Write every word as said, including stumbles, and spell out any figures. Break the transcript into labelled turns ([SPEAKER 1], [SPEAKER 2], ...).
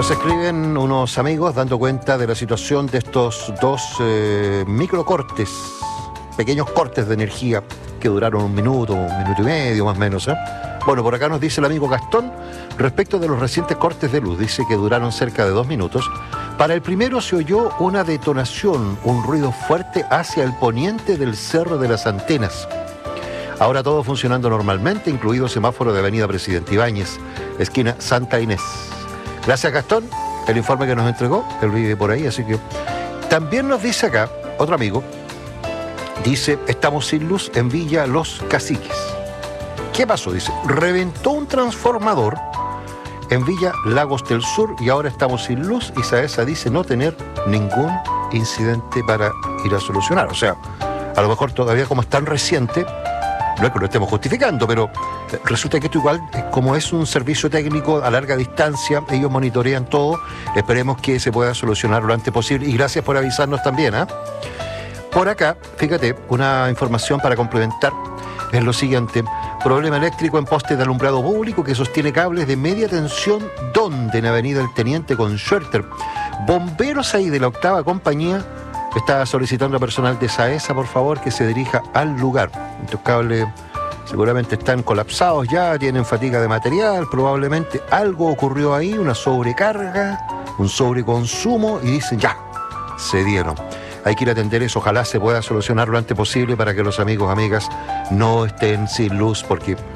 [SPEAKER 1] Nos escriben unos amigos dando cuenta de la situación de estos dos eh, microcortes, pequeños cortes de energía que duraron un minuto, un minuto y medio más o menos. ¿eh? Bueno, por acá nos dice el amigo Gastón, respecto de los recientes cortes de luz, dice que duraron cerca de dos minutos. Para el primero se oyó una detonación, un ruido fuerte hacia el poniente del Cerro de las Antenas. Ahora todo funcionando normalmente, incluido semáforo de Avenida Presidente Ibáñez, esquina Santa Inés. Gracias, Gastón, el informe que nos entregó, él vive por ahí, así que... También nos dice acá, otro amigo, dice, estamos sin luz en Villa Los Caciques. ¿Qué pasó? Dice, reventó un transformador en Villa Lagos del Sur y ahora estamos sin luz y Saesa dice no tener ningún incidente para ir a solucionar. O sea, a lo mejor todavía como es tan reciente, no es que lo estemos justificando, pero resulta que esto igual, como es un servicio técnico a larga distancia, ellos monitorean todo, esperemos que se pueda solucionar lo antes posible y gracias por avisarnos también. ¿eh? Por acá, fíjate, una información para complementar es lo siguiente, problema eléctrico en poste de alumbrado público que sostiene cables de media tensión, ¿dónde? En Avenida El Teniente con Schwerter. Bomberos ahí de la octava compañía está solicitando a personal de Saesa, por favor, que se dirija al lugar. Estos cables seguramente están colapsados ya, tienen fatiga de material, probablemente algo ocurrió ahí, una sobrecarga, un sobreconsumo, y dicen ya, se dieron. Hay que ir a atender eso, ojalá se pueda solucionar lo antes posible para que los amigos, amigas, no estén sin luz, porque